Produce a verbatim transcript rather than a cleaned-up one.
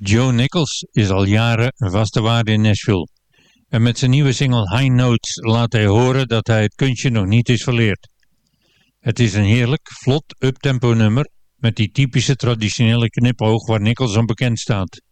Joe Nichols is al jaren een vaste waarde in Nashville. En met zijn nieuwe single High Notes laat hij horen dat hij het kunstje nog niet is verleerd. Het is een heerlijk, vlot, uptempo nummer met die typische traditionele knipoog waar Nichols om bekend staat.